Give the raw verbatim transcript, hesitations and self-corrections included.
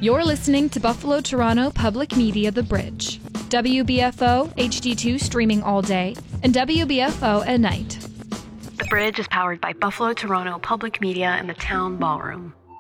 You're listening to Buffalo Toronto Public Media The Bridge, W B F O H D two streaming all day, and W B F O at night. The Bridge is powered by Buffalo Toronto Public Media and the Town Ballroom.